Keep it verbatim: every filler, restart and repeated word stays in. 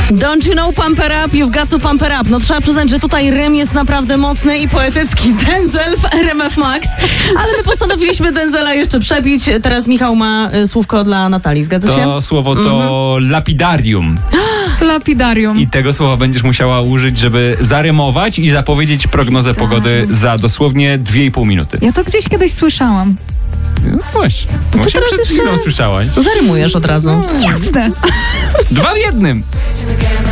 Don't you know pump it up, you've got to pump it up. No trzeba przyznać, że tutaj rym jest naprawdę mocny i poetycki. Denzel w R M F Max. Ale my postanowiliśmy Denzela jeszcze przebić. Teraz Michał ma y, słówko dla Natalii, zgadza się? To słowo to mhm. lapidarium. Lapidarium. I tego słowa będziesz musiała użyć, żeby zarymować i zapowiedzieć prognozę pogody za dosłownie dwie i pół minuty. Ja to gdzieś kiedyś słyszałam. No właśnie. To Właśnie teraz przed jeszcze chwilą słyszałaś. zarymujesz od razu. Jasne. Dwa w jednym.